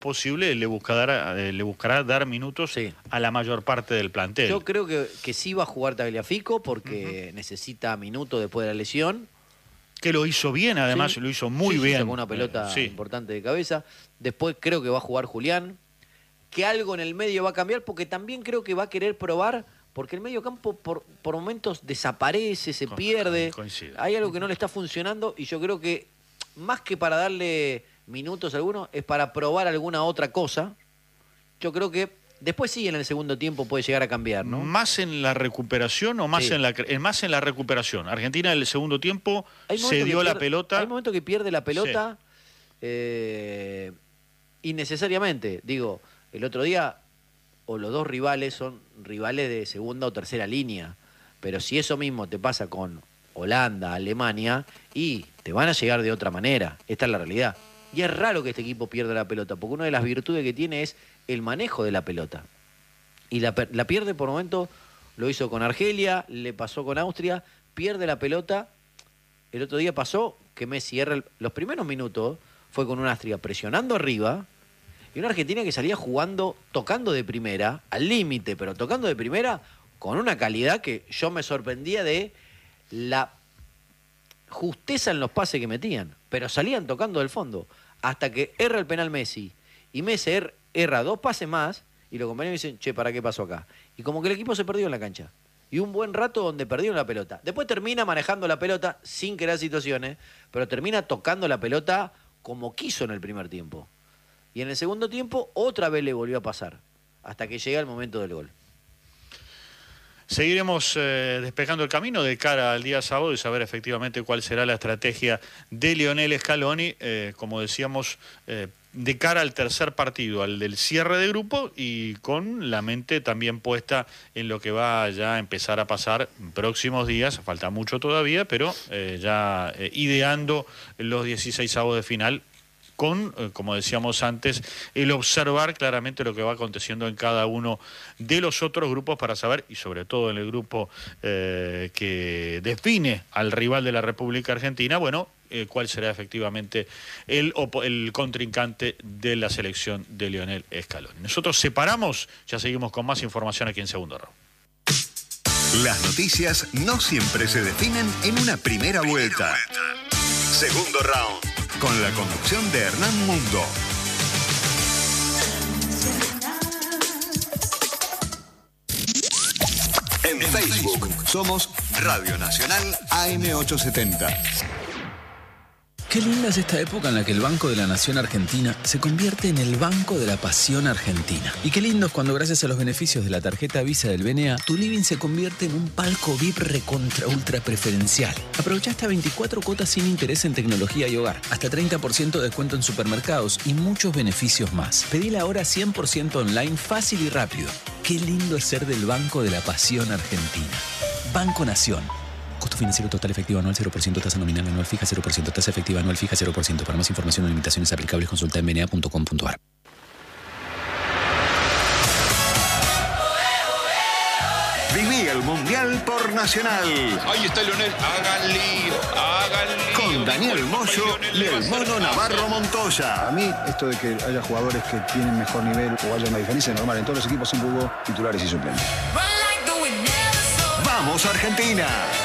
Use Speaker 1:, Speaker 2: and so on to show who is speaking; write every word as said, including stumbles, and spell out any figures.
Speaker 1: posible le buscará, eh, le buscará dar minutos sí. a la mayor parte del plantel.
Speaker 2: Yo creo que, que sí va a jugar Tagliafico porque uh-huh. necesita minutos después de la lesión.
Speaker 1: Que lo hizo bien, además, sí. lo hizo muy
Speaker 2: sí,
Speaker 1: bien.
Speaker 2: Sí, sacó una pelota eh, sí. importante de cabeza. Después creo que va a jugar Julián. Que algo en el medio va a cambiar porque también creo que va a querer probar, porque el medio campo por, por momentos desaparece, se Co pierde. Coincido. Hay algo que no le está funcionando y yo creo que más que para darle minutos a alguno, es para probar alguna otra cosa. Yo creo que después sí en el segundo tiempo puede llegar a cambiar, ¿no?
Speaker 1: ¿Más en la recuperación o más, sí. en, la, más en la recuperación? Argentina en el segundo tiempo se dio la pelota.
Speaker 2: Hay momentos que pierde la pelota sí. eh, innecesariamente. Digo, el otro día, o los dos rivales son rivales de segunda o tercera línea, pero si eso mismo te pasa con Holanda, Alemania, y te van a llegar de otra manera. Esta es la realidad. Y es raro que este equipo pierda la pelota, porque una de las virtudes que tiene es el manejo de la pelota. Y la, la pierde por momento, lo hizo con Argelia, le pasó con Austria, pierde la pelota. El otro día pasó que Messi erra el, los primeros minutos, fue con una Austria presionando arriba, y una Argentina que salía jugando, tocando de primera, al límite, pero tocando de primera, con una calidad que yo me sorprendía de la justeza en los pases que metían, pero salían tocando del fondo, hasta que erra el penal Messi, y Messi er, erra dos pases más, y los compañeros dicen, che, ¿para qué pasó acá? Y como que el equipo se perdió en la cancha. Y un buen rato donde perdieron la pelota. Después termina manejando la pelota sin crear situaciones, pero termina tocando la pelota como quiso en el primer tiempo. Y en el segundo tiempo otra vez le volvió a pasar, hasta que llega el momento del gol.
Speaker 1: Seguiremos eh, despejando el camino de cara al día sábado y saber efectivamente cuál será la estrategia de Lionel Scaloni, eh, como decíamos, eh, de cara al tercer partido, al del cierre de grupo, y con la mente también puesta en lo que va ya a empezar a pasar en próximos días. Falta mucho todavía, pero eh, ya eh, ideando los dieciseisavos de final, con, eh, como decíamos antes, el observar claramente lo que va aconteciendo en cada uno de los otros grupos para saber, y sobre todo en el grupo eh, que define al rival de la República Argentina, bueno, eh, cuál será efectivamente el, el contrincante de la selección de Lionel Scaloni. Nosotros separamos, ya seguimos con más información aquí en Segundo Round.
Speaker 3: Las noticias no siempre se definen en una primera vuelta. Segundo Round, con la conducción de Hernán Mundo. En Facebook somos Radio Nacional A M ochocientos setenta.
Speaker 4: Qué linda es esta época en la que el Banco de la Nación Argentina se convierte en el Banco de la Pasión Argentina. Y qué lindo es cuando, gracias a los beneficios de la tarjeta Visa del B N A, tu living se convierte en un palco V I P recontra ultra preferencial. Aprovecha hasta veinticuatro cuotas sin interés en tecnología y hogar, hasta treinta por ciento de descuento en supermercados y muchos beneficios más. Pedila ahora cien por ciento online, fácil y rápido. Qué lindo es ser del Banco de la Pasión Argentina. Banco Nación. Costo financiero total efectivo anual cero por ciento, tasa nominal anual fija cero por ciento, tasa efectiva anual fija cero por ciento. Para más información o limitaciones aplicables, consulta en b n a punto com punto a r.
Speaker 3: Viví el Mundial por Nacional.
Speaker 5: Ahí está Lionel. Hagan lío, hagan lío.
Speaker 3: Con Daniel Moyo y el Mono Navarro Montoya.
Speaker 6: A mí, esto de que haya jugadores que tienen mejor nivel o haya una diferencia normal en todos los equipos, siempre hubo titulares y suplentes.
Speaker 3: ¡Vamos, Argentina!